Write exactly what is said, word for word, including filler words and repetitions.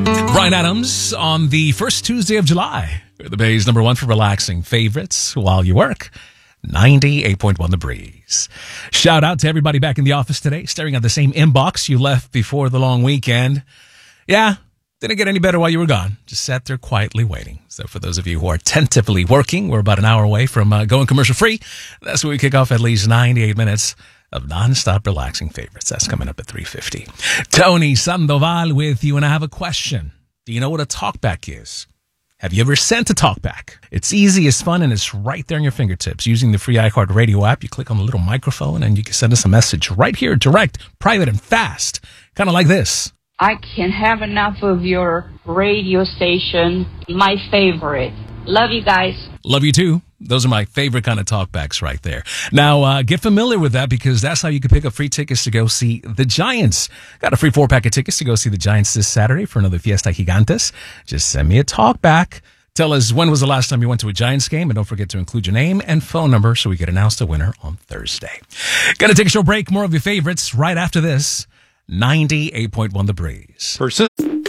Bryan Adams on the first Tuesday of July. The Bay's number one for relaxing favorites while you work. ninety-eight point one The Breeze. Shout out to everybody back in the office today, staring at the same inbox you left before the long weekend. Yeah, didn't get any better while you were gone. Just sat there quietly waiting. So for those of you who are tentatively working, we're about an hour away from uh, going commercial free. That's when we kick off at least ninety-eight minutes of nonstop relaxing favorites. That's coming up at three fifty. Tony Sandoval with you, and I have a question. Do you know what a talkback is? Have you ever sent a talkback? It's easy, it's fun, and it's right there in your fingertips. Using the free iHeart Radio app, you click on the little microphone, and you can send us a message right here, direct, private, and fast. Kind of like this. I can't have enough of your radio station. My favorite. Love you guys. Love you too. Those are my favorite kind of talkbacks right there. Now, uh, get familiar with that because that's how you can pick up free tickets to go see the Giants. Got a free four-pack of tickets to go see the Giants this Saturday for another Fiesta Gigantes. Just send me a talkback. Tell us when was the last time you went to a Giants game, and don't forget to include your name and phone number so we can announce the winner on Thursday. Gonna take a short break. More of your favorites right after this. ninety-eight point one The Breeze. Person.